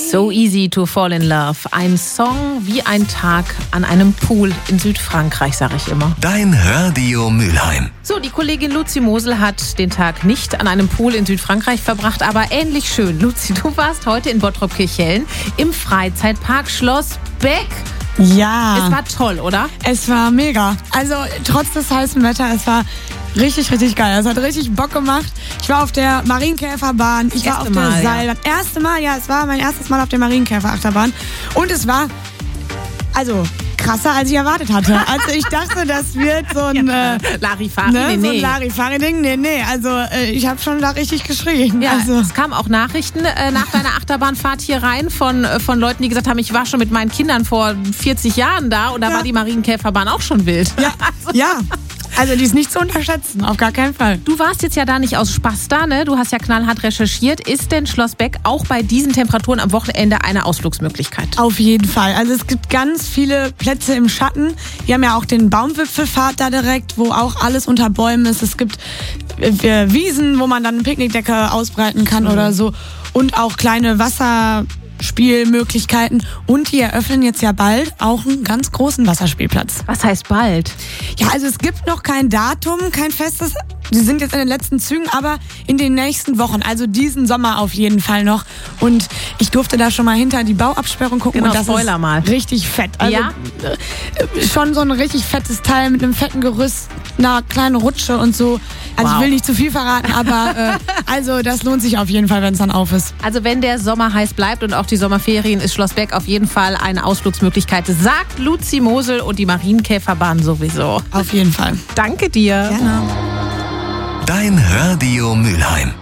So easy to fall in love. Ein Song wie ein Tag an einem Pool in Südfrankreich, sage ich immer. Dein Radio Mülheim. So, die Kollegin Luzi Mosel hat den Tag nicht an einem Pool in Südfrankreich verbracht, aber ähnlich schön. Luzi, du warst heute in Bottrop-Kirchhellen im Freizeitpark Schloss Beck. Ja. Es war toll, oder? Es war mega. Also trotz des heißen Wetters, es war richtig, richtig geil. Es hat richtig Bock gemacht. Ich war auf der Marienkäferbahn. Ich war auf der Seilbahn. Erste Mal, ja, es war mein erstes Mal auf der Marienkäferachterbahn. Und es war, also krasser, als ich erwartet hatte. Also ich dachte, das wird so ein Larifari, so ein Larifari-Ding. Nee. Also ich habe schon da richtig geschrien. Ja, also. Es kamen auch Nachrichten nach deiner Achterbahnfahrt hier rein von Leuten, die gesagt haben, ich war schon mit meinen Kindern vor 40 Jahren da und da war die Marienkäferbahn auch schon wild. Ja, ja. Also die ist nicht zu unterschätzen, auf gar keinen Fall. Du warst jetzt ja da nicht aus Spaß da, ne? Du hast ja knallhart recherchiert. Ist denn Schloss Beck auch bei diesen Temperaturen am Wochenende eine Ausflugsmöglichkeit? Auf jeden Fall. Also es gibt ganz viele Plätze im Schatten. Wir haben ja auch den Baumwipfelpfad da direkt, wo auch alles unter Bäumen ist. Es gibt Wiesen, wo man dann eine Picknickdecke ausbreiten kann oder so. Und auch kleine Wasserspielmöglichkeiten. Und die eröffnen jetzt ja bald auch einen ganz großen Wasserspielplatz. Was heißt bald? Ja, also es gibt noch kein Datum, kein festes. Sie sind jetzt in den letzten Zügen, aber in den nächsten Wochen, also diesen Sommer auf jeden Fall noch. Und ich durfte da schon mal hinter die Bauabsperrung gucken. Genau, und das Spoiler ist mal. Richtig fett. Also schon so ein richtig fettes Teil mit einem fetten Gerüst, einer kleinen Rutsche und so. Also ich will nicht zu viel verraten, aber also das lohnt sich auf jeden Fall, wenn es dann auf ist. Also wenn der Sommer heiß bleibt und auch die Sommerferien, ist Schloss Beck auf jeden Fall eine Ausflugsmöglichkeit, sagt Luzi Mosel und die Marienkäferbahn sowieso. Auf jeden Fall. Danke dir. Gerne. Dein Radio Mülheim.